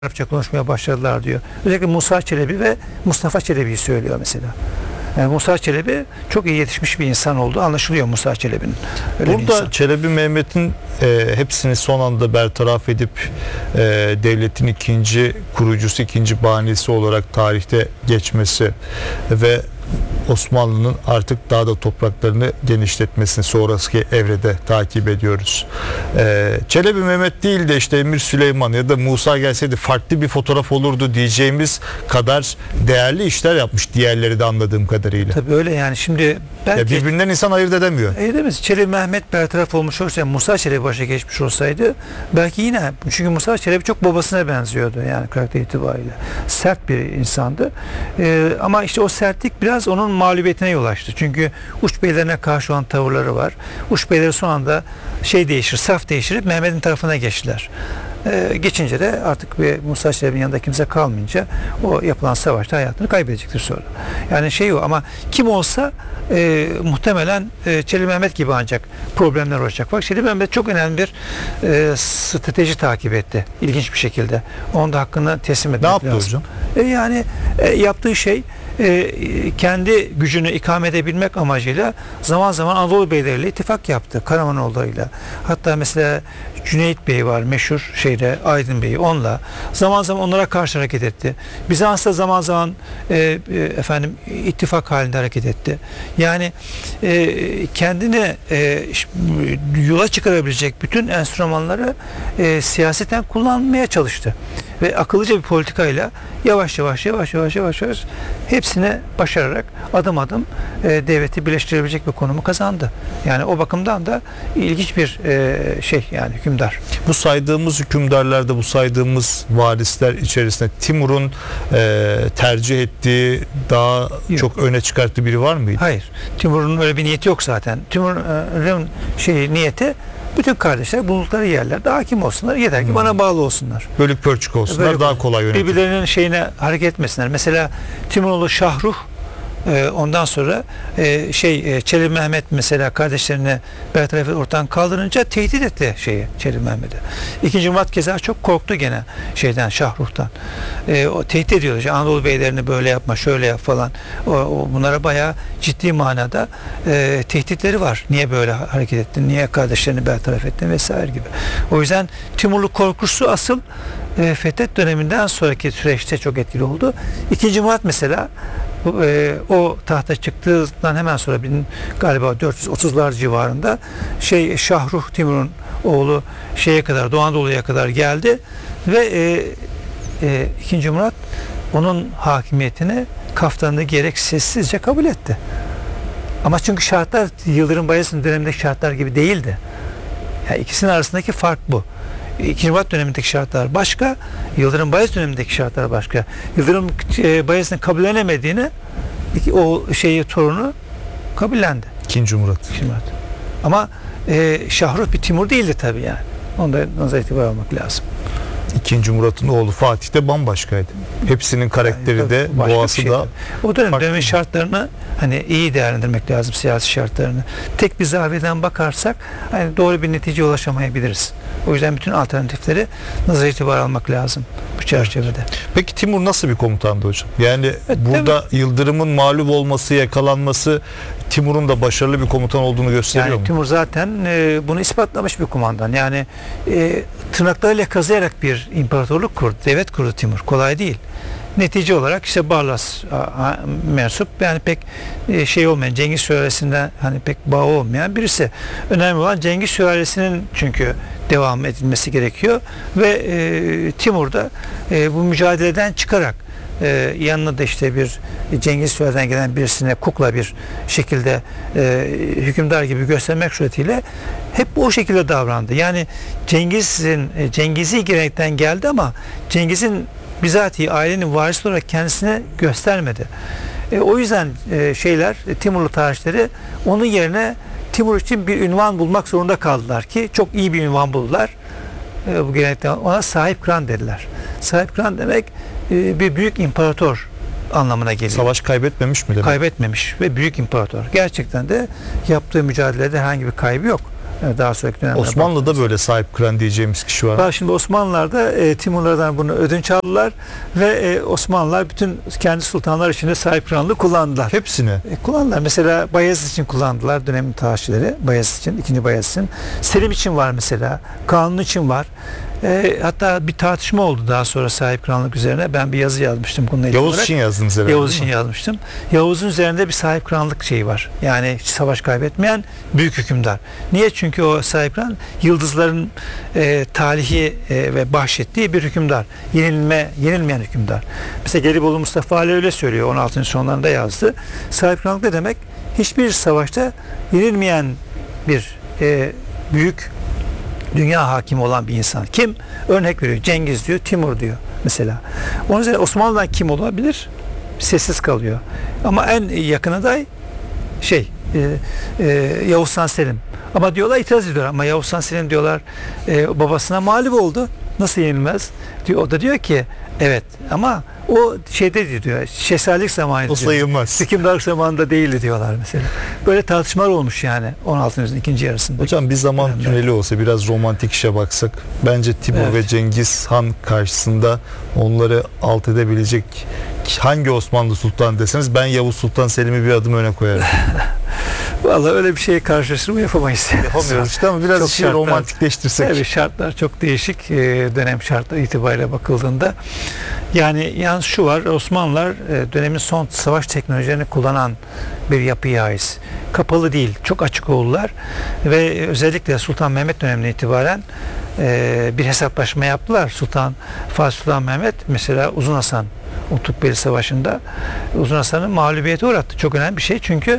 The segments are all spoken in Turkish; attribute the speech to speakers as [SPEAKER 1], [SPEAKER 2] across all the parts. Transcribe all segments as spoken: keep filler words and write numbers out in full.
[SPEAKER 1] Arapça konuşmaya başladılar diyor. Özellikle Musa Çelebi ve Mustafa Çelebi'yi söylüyor mesela. Yani Musa Çelebi çok iyi yetişmiş bir insan olduğu anlaşılıyor Musa Çelebi'nin. Öyle
[SPEAKER 2] Burada Çelebi Mehmet'in e, hepsini son anda bertaraf edip e, devletin ikinci kurucusu, ikinci banisi olarak tarihte geçmesi ve Osmanlı'nın artık daha da topraklarını genişletmesini sonraki evrede takip ediyoruz. Ee, Çelebi Mehmet değil de işte Emir Süleyman ya da Musa gelseydi farklı bir fotoğraf olurdu diyeceğimiz kadar değerli işler yapmış diğerleri de anladığım kadarıyla.
[SPEAKER 1] Tabii öyle yani şimdi belki...
[SPEAKER 2] Ya birbirinden insan ayırt edemiyor.
[SPEAKER 1] Edemez. Çelebi Mehmet bertaraf olmuş olsaydı, Musa Çelebi başa geçmiş olsaydı belki yine, çünkü Musa Çelebi çok babasına benziyordu yani karakter itibariyle. Sert bir insandı. Ee, ama işte o sertlik biraz onun mağlubiyetine yol açtı. Çünkü uç beylerine karşı olan tavırları var. Uç beyleri son anda şey değişir, saf değiştirip Mehmet'in tarafına geçtiler. Ee, geçince de artık bir Musa Çelebi'nin yanında kimse kalmayınca o yapılan savaşta hayatını kaybedecektir sonra. Yani şey o, ama kim olsa e, muhtemelen e, Çelebi Mehmet gibi ancak problemler olacak. Bak Çelebi Mehmet çok önemli bir e, strateji takip etti. İlginç bir şekilde. Onun da hakkını teslim etmek lazım. Ne yaptı hocam? E, yani e, yaptığı şey e, kendi gücünü ikame edebilmek amacıyla zaman zaman Anadolu beyleriyle ittifak yaptı. Karamanoğullarıyla. Hatta mesela Cüneyt Bey var meşhur şeyde, Aydın Bey'i, onunla zaman zaman onlara karşı hareket etti. Bizans'ta zaman zaman e, e, efendim ittifak halinde hareket etti. Yani e, kendine e, yola çıkarabilecek bütün enstrümanları e, siyaseten kullanmaya çalıştı. Ve akıllıca bir politikayla yavaş yavaş yavaş yavaş yavaş yavaş hepsini başararak adım adım e, devleti birleştirebilecek bir konumu kazandı. Yani o bakımdan da ilginç bir e, şey yani hükümdar.
[SPEAKER 2] Bu saydığımız hükümdarlarda, bu saydığımız varisler içerisinde Timur'un e, tercih ettiği, daha yok, çok öne çıkarttığı biri var mıydı?
[SPEAKER 1] Hayır. Timur'un öyle bir niyeti yok zaten. Timur'un şey niyeti bütün kardeşler bulundukları yerlerde hakim olsunlar. Yeter ki hmm. bana bağlı olsunlar.
[SPEAKER 2] Bölük pörçük olsunlar. Böyle daha kolay yönetir.
[SPEAKER 1] Birbirlerinin şeyine hareket etmesinler. Mesela Timuroğlu Şahruh ondan sonra şey Çelebi Mehmet mesela kardeşlerini bertaraf ortadan kaldırınca tehdit etti şeyi Çelebi Mehmet'e. İkinci Murat keza çok korktu gene şeyden, Şahruh'tan. E, o tehdit ediyordu. İşte Anadolu beylerini böyle yapma, şöyle yap falan. O, o bunlara bayağı ciddi manada e, tehditleri var. Niye böyle hareket ettin? Niye kardeşlerini bertaraf ettin vesaire gibi. O yüzden Timurlu korkusu asıl e, Fethet döneminden sonraki süreçte çok etkili oldu. İkinci Murat mesela E, o tahta çıktığından hemen sonra bin, galiba dört yüz otuzlar civarında şey Şahruh Timur'un oğlu şeye kadar, Doğu Anadolu'ya kadar geldi ve e, e, ikinci Murat onun hakimiyetini kaftanını gerek sessizce kabul etti. Ama çünkü şartlar Yıldırım Bayezid dönemindeki şartlar gibi değildi. Yani ikisinin arasındaki fark bu. İkinci Murat dönemindeki şartlar başka, Yıldırım Bayezid dönemindeki şartlar başka. Yıldırım e, Bayezid'in kabullenemediğini o şeyi torunu kabullendi.
[SPEAKER 2] İkinci Murat.
[SPEAKER 1] İkinci Murat. Ama e, Şahruh bir Timur değildi tabii yani. Onda nazar itibar almak lazım.
[SPEAKER 2] İkinci Murat'ın oğlu Fatih de bambaşkaydı. Hepsinin karakteri yani, de, doğası şey da.
[SPEAKER 1] O dönem dönemin şartlarını hani iyi değerlendirmek lazım, siyasi şartlarını. Tek bir zaviyeden bakarsak hani doğru bir neticeye ulaşamayabiliriz. O yüzden bütün alternatifleri nazar itibar almak lazım bu çerçevede.
[SPEAKER 2] Peki Timur nasıl bir komutandı hocam? Yani evet, burada Yıldırım'ın mağlup olması, yakalanması Timur'un da başarılı bir komutan olduğunu gösteriyor
[SPEAKER 1] yani
[SPEAKER 2] mu?
[SPEAKER 1] Timur zaten e, bunu ispatlamış bir kumandan. Yani e, tırnaklarıyla kazıyarak bir imparatorluk kurdu, devlet kurdu Timur. Kolay değil. Netice olarak işte Barlas a, a, mensup, yani pek e, şey olmayan, Cengiz sülalesinden hani pek bağı olmayan birisi. Önemli olan Cengiz sülalesinin çünkü devam edilmesi gerekiyor ve e, Timur da e, bu mücadeleden çıkarak e, yanına da işte bir Cengiz sülalesinden gelen birisine kukla bir şekilde e, hükümdar gibi göstermek suretiyle hep o şekilde davrandı. Yani Cengiz'in e, Cengiz'i gelenekten geldi ama Cengiz'in bizatihi ailenin varisi olarak kendisine göstermedi. E, o yüzden e, şeyler, e, Timurlu tarihçileri onun yerine Timur için bir ünvan bulmak zorunda kaldılar ki çok iyi bir ünvan buldular. E, bu gelenekten ona sahip kıran dediler. Sahip kıran demek e, bir büyük imparator anlamına geliyor.
[SPEAKER 2] Savaş kaybetmemiş mi demek?
[SPEAKER 1] Kaybetmemiş ve büyük imparator. Gerçekten de yaptığı mücadelede herhangi bir kaybı yok. e, daha sonraki dönemde.
[SPEAKER 2] Osmanlı'da böyle sahip kıran diyeceğimiz kişi var.
[SPEAKER 1] Bak şimdi Osmanlılar'da e, Timurlardan bunu ödünç aldılar ve e, Osmanlılar bütün kendi sultanlar için de sahip kıranlığı kullandılar.
[SPEAKER 2] Hepsini.
[SPEAKER 1] E, kullandılar. Mesela Bayezid için kullandılar dönemin taşçıları. Bayezid için, ikinci Bayezid için. Selim için var mesela. Kanun için var. E, hatta bir tartışma oldu daha sonra sahip kıranlık üzerine. Ben bir yazı yazmıştım bununla ilgili
[SPEAKER 2] Yavuz
[SPEAKER 1] olarak.
[SPEAKER 2] için yazdınız herhalde.
[SPEAKER 1] Yavuz için yazmıştım. Yavuz'un üzerinde bir sahip kıranlık şeyi var. Yani hiç savaş kaybetmeyen büyük hükümdar. Niye? Çünkü o sahip kıran yıldızların e, talihi e, ve bahşettiği bir hükümdar. Yenilme, yenilmeyen hükümdar. Mesela Gelibolu Mustafa Ali öyle söylüyor. on altıncı sonlarında yazdı. Sahip kıranlık ne demek? Hiçbir savaşta yenilmeyen bir e, büyük dünya hakimi olan bir insan. Kim? Örnek veriyor. Cengiz diyor, Timur diyor mesela. Onun üzerine Osmanlı'dan kim olabilir? Sessiz kalıyor. Ama en yakın aday şey e, e, Yavuz Han Selim. Ama diyorlar itiraz ediyor. Ama Yavuz Han Selim diyorlar e, babasına mağlup oldu. Nasıl yenilmez? Diyor. O da diyor ki evet ama o şeyde diyor şehzadelik zamanıydı.
[SPEAKER 2] O sayılmaz.
[SPEAKER 1] Hükümdarlık zamanında değildi diyorlar mesela. Böyle tartışmalar olmuş yani on altıncı yüzyılın ikinci yarısında.
[SPEAKER 2] Hocam bir zaman
[SPEAKER 1] Dönemler.
[SPEAKER 2] tüneli olsa biraz romantik işe baksak bence Timur
[SPEAKER 1] Evet.
[SPEAKER 2] ve Cengiz Han karşısında onları alt edebilecek hangi Osmanlı Sultan deseniz ben Yavuz Sultan Selim'i bir adım öne koyarım.
[SPEAKER 1] Vallahi öyle bir şey karşılaştırma yapamayız.
[SPEAKER 2] Yapamıyoruz işte ama biraz
[SPEAKER 1] Çok
[SPEAKER 2] işi
[SPEAKER 1] şartlar-
[SPEAKER 2] romantikleştirsek.
[SPEAKER 1] Tabii şartlar çok değişik e, dönem şartları itibariyle bakıldığında. Yani yalnız şu var Osmanlılar e, dönemin son savaş teknolojilerini kullanan bir yapıya ait. Kapalı değil, çok açık oldular ve özellikle Sultan Mehmet döneminden itibaren e, bir hesaplaşma yaptılar. Sultan Fatih Sultan Mehmet mesela Uzun Hasan Utukbeli Savaşı'nda Uzun Hasan'ı mağlubiyete uğrattı. Çok önemli bir şey çünkü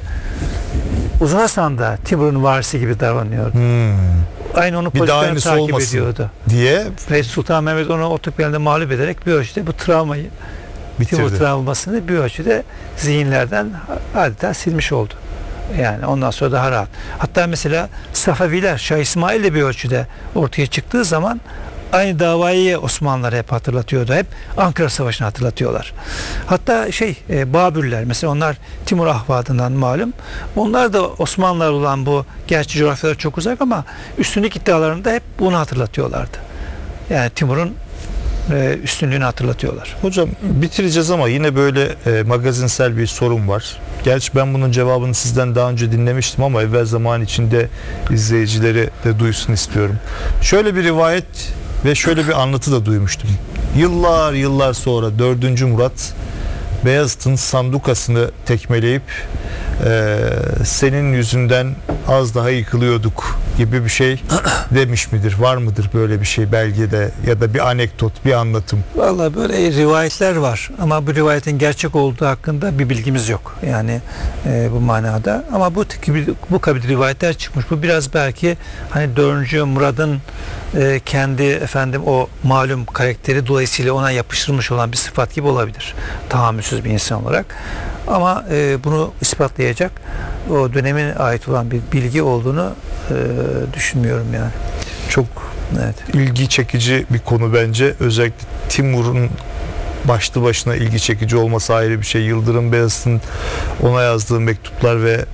[SPEAKER 1] Uzun Hasan da Timur'un varisi gibi davranıyordu.
[SPEAKER 2] Hmm.
[SPEAKER 1] Aynı onu
[SPEAKER 2] Bir daha
[SPEAKER 1] politikten
[SPEAKER 2] aynısı
[SPEAKER 1] takip
[SPEAKER 2] olmasın
[SPEAKER 1] ediyordu.
[SPEAKER 2] diye
[SPEAKER 1] Ve Sultan Mehmet onu Otukbeli'nde mağlup ederek bir ölçüde bu travmayı, Timur
[SPEAKER 2] bitirdi.
[SPEAKER 1] travmasını bir ölçüde zihinlerden adeta silmiş oldu. Yani ondan sonra daha rahat. Hatta mesela Safeviler, Şah İsmail de bir ölçüde ortaya çıktığı zaman aynı davayı Osmanlılar hep hatırlatıyordu. Hep Ankara Savaşı'nı hatırlatıyorlar. Hatta şey e, Babürler mesela onlar Timur ahvadından malum. Onlar da Osmanlılar olan bu gerçi coğrafyalar çok uzak ama üstünlük iddialarında hep bunu hatırlatıyorlardı. Yani Timur'un e, üstünlüğünü hatırlatıyorlar.
[SPEAKER 2] Hocam bitireceğiz ama yine böyle e, magazinsel bir sorun var. Gerçi ben bunun cevabını sizden daha önce dinlemiştim ama evvel zaman içinde izleyicileri de duysun istiyorum. Şöyle bir rivayet ve şöyle bir anlatı da duymuştum. Yıllar yıllar sonra dördüncü Murat Beyazıt'ın sandukasını tekmeleyip e, senin yüzünden az daha yıkılıyorduk gibi bir şey demiş midir? Var mıdır böyle bir şey belgede ya da bir anekdot, bir anlatım?
[SPEAKER 1] Vallahi böyle rivayetler var ama bu rivayetin gerçek olduğu hakkında bir bilgimiz yok. Yani e, bu manada ama bu bu kabul rivayetler çıkmış. Bu biraz belki hani dördüncü Murad'ın e, kendi efendim o malum karakteri dolayısıyla ona yapıştırılmış olan bir sıfat gibi olabilir. Tahammülsüz bir insan olarak. Ama e, bunu ispatlayacak o dönemin ait olan bir bilgi olduğunu e, düşünmüyorum yani.
[SPEAKER 2] Çok
[SPEAKER 1] Evet.
[SPEAKER 2] ilgi çekici bir konu bence. Özellikle Timur'un başlı başına ilgi çekici olması ayrı bir şey. Yıldırım Beyazıt'ın ona yazdığı mektuplar ve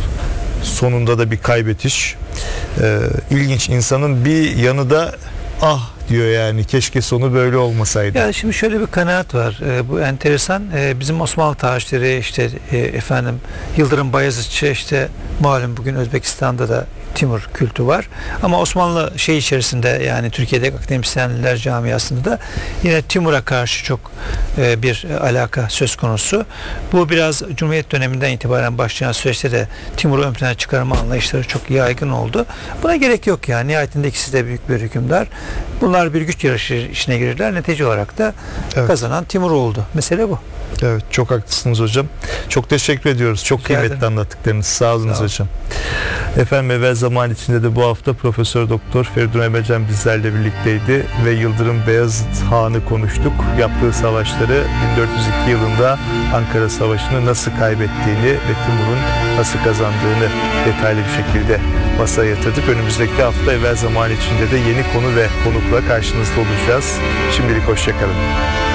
[SPEAKER 2] sonunda da bir kaybetiş. Ee, ilginç. İnsanın bir yanı da ah diyor yani keşke sonu böyle olmasaydı.
[SPEAKER 1] Ya şimdi şöyle bir kanaat var. E, bu enteresan. E, bizim Osmanlı tarihçileri işte e, efendim Yıldırım Bayezidçi işte malum bugün Özbekistan'da da Timur kültü var. Ama Osmanlı şey içerisinde yani Türkiye'deki akademisyenler camiasında da yine Timur'a karşı çok e, bir e, alaka söz konusu. Bu biraz Cumhuriyet döneminden itibaren başlayan süreçte de Timur'u ön plana çıkarma anlayışları çok yaygın oldu. Buna gerek yok yani. Nihayetinde ikisi de büyük bir hükümdar. Bunlar bir güç yarışı içine girirler. Netice olarak da evet. Kazanan Timur oldu. Mesele bu.
[SPEAKER 2] Evet, çok haklısınız hocam. Çok teşekkür ediyoruz. Çok
[SPEAKER 1] Rica
[SPEAKER 2] kıymetli
[SPEAKER 1] ederim.
[SPEAKER 2] anlattıklarınız. Sağ olun
[SPEAKER 1] Sağ
[SPEAKER 2] hocam. Efendim evvel zaman içinde de bu hafta Profesör Doktor Feridun Emrecan bizlerle birlikteydi ve Yıldırım Beyazıt Han'ı konuştuk. Yaptığı savaşları bin dört yüz iki yılında Ankara Savaşı'nı nasıl kaybettiğini ve Timur'un nasıl kazandığını detaylı bir şekilde masaya yatırdık. Önümüzdeki hafta evvel zaman içinde de yeni konu ve konukla karşınızda olacağız. Şimdilik hoşça kalın.